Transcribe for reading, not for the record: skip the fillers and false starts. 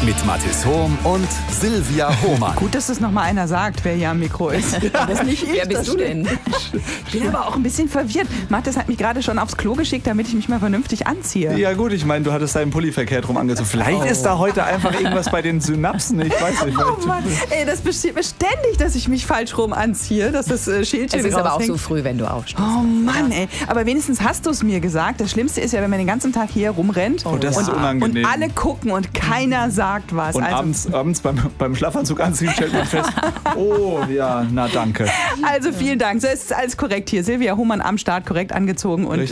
Mit Mathis Hohm und Silvia Hohmann. Gut, dass das nochmal einer sagt, wer hier am Mikro ist. Das ist nicht ich. Wer bist du denn? Ich bin aber auch ein bisschen verwirrt. Mathis hat mich gerade schon aufs Klo geschickt, damit ich mich mal vernünftig anziehe. Ja gut, ich meine, du hattest deinen Pulli verkehrt rum angezogen. Vielleicht ist da heute einfach irgendwas bei den Synapsen, ich weiß nicht. Oh Mann, ey, das passiert mir ständig, dass ich mich falsch rum anziehe, dass das Schildchen Es ist aber auch raushängt. so früh, wenn du aufstehst. Oh Mann, ey. Aber wenigstens hast du es mir gesagt. Das Schlimmste ist ja, wenn man den ganzen Tag hier rumrennt das ist unangenehm. und alle gucken und keiner sagt was. Und abends beim Schlafanzug anziehen stellt man fest, oh ja, na danke. Also vielen Dank. So ist alles korrekt hier. Silvia Hohmann am Start, korrekt angezogen und